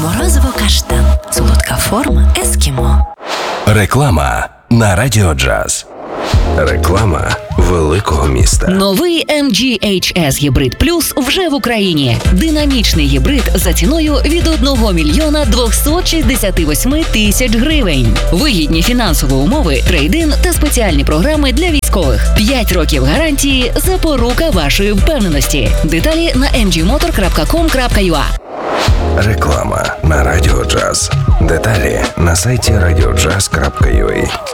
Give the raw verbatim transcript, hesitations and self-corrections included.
Морозиво каштан. Солодка форма ескімо. Реклама на Радіо Джаз. Реклама великого міста. Новий ем джі ейч ес Hybrid Plus вже в Україні. Динамічний гібрид за ціною від одного мільйона двохсот шістдесят восьми тисяч гривень. Вигідні фінансові умови, трейд-ін та спеціальні програми для військових. п'ять років гарантії – запорука вашої впевненості. Деталі на ем джі мотор крапка ком крапка ю а. Реклама на Радіо Джаз. Деталі на сайті радіоджаз крапка ю а.